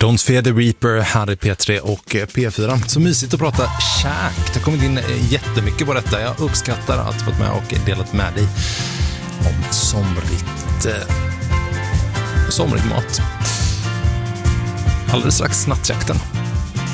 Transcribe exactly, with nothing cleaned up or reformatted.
Don't Fear the Reaper här i P tre och P fyra. Så mysigt att prata käk. Det har kommit in jättemycket på detta. Jag uppskattar att ha fått med och delat med dig om somrigt, eh, somrig mat. Alldeles strax nattjakten.